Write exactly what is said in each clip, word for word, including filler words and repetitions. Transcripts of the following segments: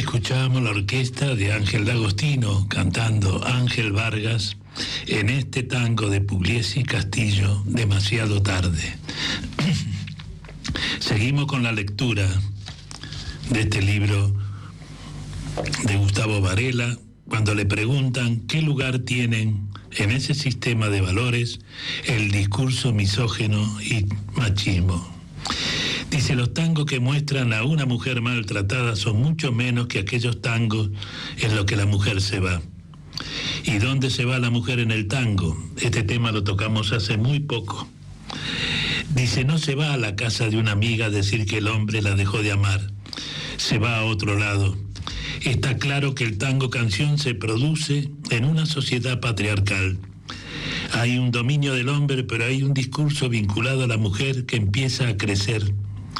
Escuchábamos la orquesta de Ángel D'Agostino cantando Ángel Vargas en este tango de Pugliese y Castillo, Demasiado tarde. Seguimos con la lectura de este libro de Gustavo Varela, cuando le preguntan qué lugar tienen en ese sistema de valores el discurso misógino y machismo. Dice, los tangos que muestran a una mujer maltratada son mucho menos que aquellos tangos en los que la mujer se va. ¿Y dónde se va la mujer en el tango? Este tema lo tocamos hace muy poco. Dice, no se va a la casa de una amiga a decir que el hombre la dejó de amar. Se va a otro lado. Está claro que el tango canción se produce en una sociedad patriarcal. Hay un dominio del hombre, pero hay un discurso vinculado a la mujer que empieza a crecer.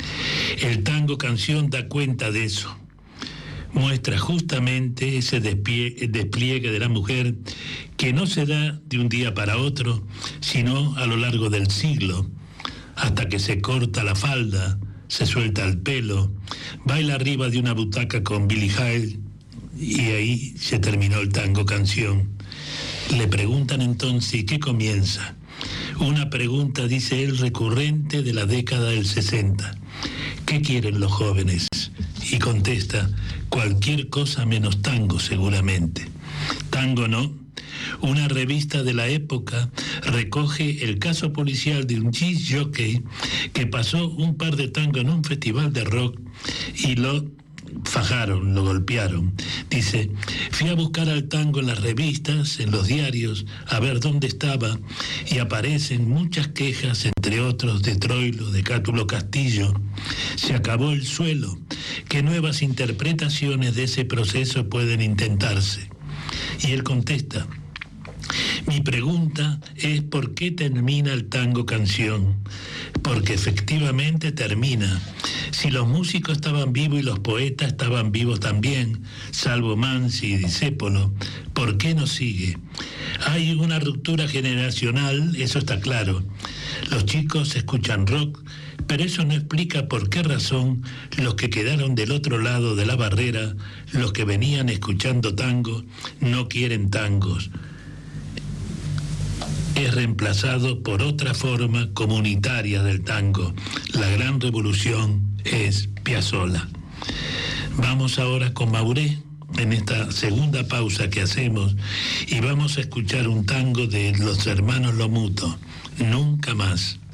El tango canción da cuenta de eso. Muestra justamente ese despliegue, despliegue de la mujer que no se da de un día para otro, sino a lo largo del siglo, hasta que se corta la falda, se suelta el pelo, baila arriba de una butaca con Billie Holiday y ahí se terminó el tango canción. Le preguntan entonces, ¿qué comienza? Una pregunta, dice él, recurrente de la década del sesenta. ¿Qué quieren los jóvenes? Y contesta, cualquier cosa menos tango seguramente. Tango no. Una revista de la época recoge el caso policial de un disc jockey que pasó un par de tangos en un festival de rock y lo fajaron, lo golpearon. Dice, fui a buscar al tango en las revistas, en los diarios, a ver dónde estaba, y aparecen muchas quejas, entre otros de Troilo, de Cátulo Castillo. Se acabó el suelo. ¿Qué nuevas interpretaciones de ese proceso pueden intentarse? Y él contesta, mi pregunta es ¿por qué termina el tango canción? Porque efectivamente termina. Si los músicos estaban vivos y los poetas estaban vivos también, salvo Mansi y Discépolo, ¿por qué no sigue? Hay una ruptura generacional, eso está claro. Los chicos escuchan rock, pero eso no explica por qué razón los que quedaron del otro lado de la barrera, los que venían escuchando tango, no quieren tangos. Es reemplazado por otra forma comunitaria del tango. La gran revolución es Piazzolla. Vamos ahora con Mauré en esta segunda pausa que hacemos y vamos a escuchar un tango de los hermanos Lomuto, Nunca Más.